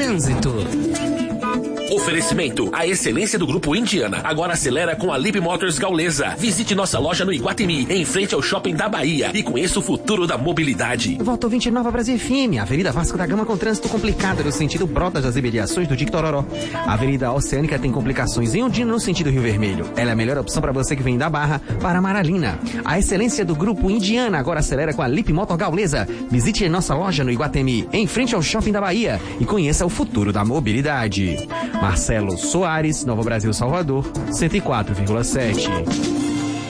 trânsito. Oferecimento: a excelência do Grupo Indiana agora acelera com a Lip Motors Gaulesa. Visite nossa loja no Iguatemi, em frente ao Shopping da Bahia, e conheça o futuro da mobilidade. Volta 29 Brasil FM, Avenida Vasco da Gama com trânsito complicado no sentido Brotas das imediações do Dique Tororó. A Avenida Oceânica tem complicações em Ondina no sentido Rio Vermelho. Ela é a melhor opção para você que vem da Barra para Maralina. A excelência do Grupo Indiana agora acelera com a Lip Motor Gaulesa. Visite nossa loja no Iguatemi, em frente ao Shopping da Bahia, e conheça o futuro da mobilidade. Marcelo Soares, Nova Brasil, Salvador, 104,7.